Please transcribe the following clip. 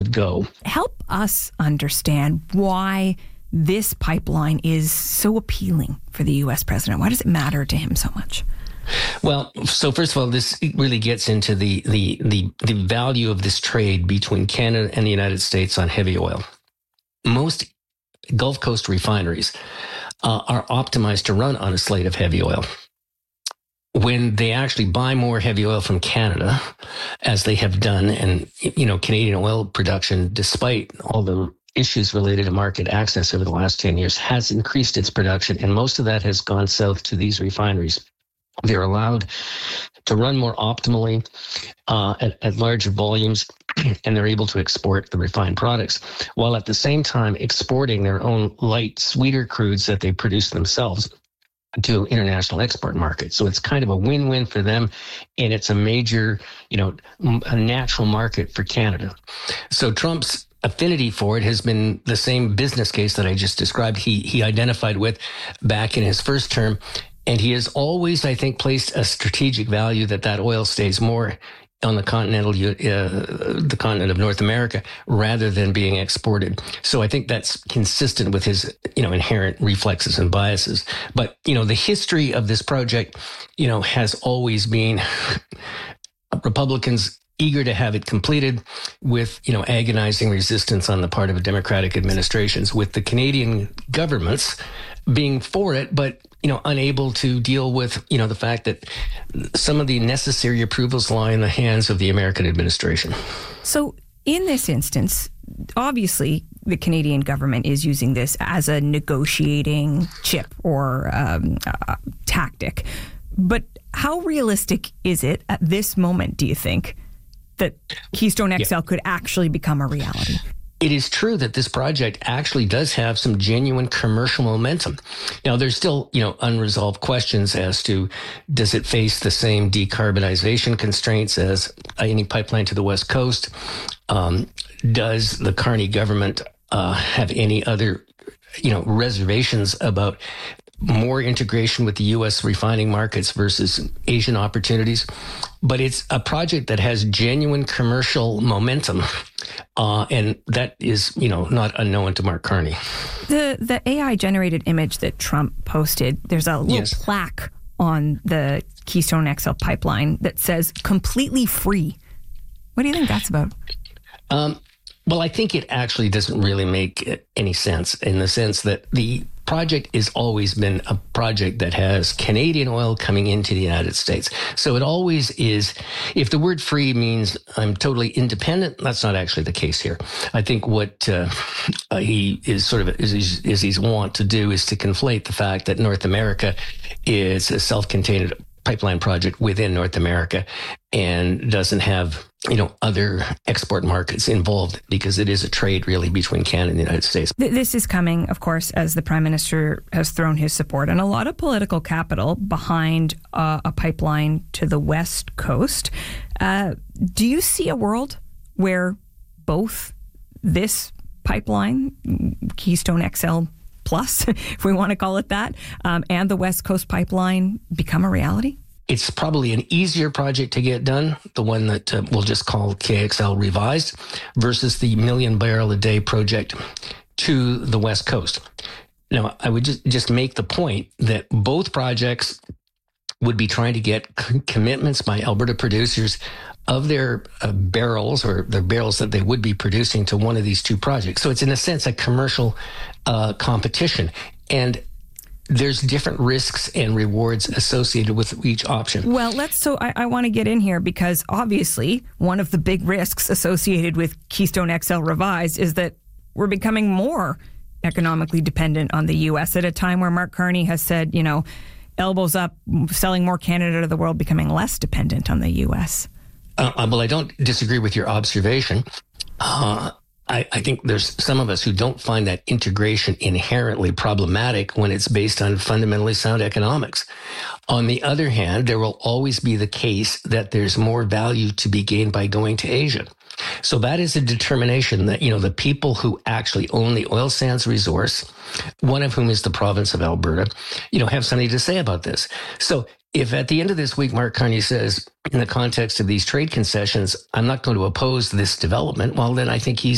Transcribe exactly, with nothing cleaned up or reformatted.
would go. Help us understand why this pipeline is so appealing for the U S president. Why does it matter to him so much? Well, so first of all, this really gets into the, the, the, the value of this trade between Canada and the United States on heavy oil. Most Gulf Coast refineries uh, are optimized to run on a slate of heavy oil. When they actually buy more heavy oil from Canada, as they have done, and, you know, Canadian oil production, despite all the issues related to market access over the last ten years, has increased its production, and most of that has gone south to these refineries. They're allowed to run more optimally uh, at, at larger volumes, and they're able to export the refined products, while at the same time exporting their own light, sweeter crudes that they produce themselves to international export markets. So it's kind of a win-win for them, and it's a major, you know, a natural market for Canada. So Trump's affinity for it has been the same business case that I just described. He he identified with back in his first term, and he has always, I think, placed a strategic value that that oil stays more on the continental, uh, the continent of North America, rather than being exported. So I think that's consistent with his, you know, inherent reflexes and biases. But, you know, the history of this project, you know, has always been Republicans eager to have it completed, with, you know, agonizing resistance on the part of Democratic administrations, with the Canadian governments being for it, but, you know, unable to deal with, you know, the fact that some of the necessary approvals lie in the hands of the American administration. So in this instance, obviously, the Canadian government is using this as a negotiating chip or um, uh, tactic. But how realistic is it at this moment, do you think, that Keystone X L yeah. could actually become a reality? It is true that this project actually does have some genuine commercial momentum. Now, there's still, you know, unresolved questions as to, does it face the same decarbonization constraints as any pipeline to the West Coast? Um, does the Carney government uh, have any other, you know, reservations about more integration with the U S refining markets versus Asian opportunities? But it's a project that has genuine commercial momentum, uh, and that is, you know, not unknown to Mark Carney. The the A I generated image that Trump posted, there's a little yes. plaque on the Keystone X L pipeline that says "completely free." What do you think that's about? Um, well, I think it actually doesn't really make any sense, in the sense that the project has always been a project that has Canadian oil coming into the United States. So it always is. If the word free means I'm totally independent, that's not actually the case here. I think what uh, he is sort of, is, is, is he's want to do is to conflate the fact that North America is a self-contained pipeline project within North America and doesn't have, you know, other export markets involved, because it is a trade really between Canada and the United States. This is coming, of course, as the Prime Minister has thrown his support and a lot of political capital behind uh, a pipeline to the West Coast. Uh, do you see a world where both this pipeline, Keystone X L Plus, if we want to call it that, um, and the West Coast pipeline become a reality? It's probably an easier project to get done, the one that uh, we'll just call K X L Revised, versus the million barrel a day project to the West Coast. Now, I would just, just make the point that both projects would be trying to get c- commitments by Alberta producers of their uh, barrels, or the barrels that they would be producing, to one of these two projects. So it's, in a sense, a commercial uh, competition. And there's different risks and rewards associated with each option. Well, let's. So I, I want to get in here, because obviously one of the big risks associated with Keystone X L Revised is that we're becoming more economically dependent on the U S at a time where Mark Carney has said, you know, elbows up, selling more Canada to the world, becoming less dependent on the U S. Uh, well, I don't disagree with your observation. Uh, I, I think there's some of us who don't find that integration inherently problematic when it's based on fundamentally sound economics. On the other hand, there will always be the case that there's more value to be gained by going to Asia. So that is a determination that, you know, the people who actually own the oil sands resource, one of whom is the province of Alberta, you know, have something to say about this. So if at the end of this week, Mark Carney says, in the context of these trade concessions, I'm not going to oppose this development, well, then I think he's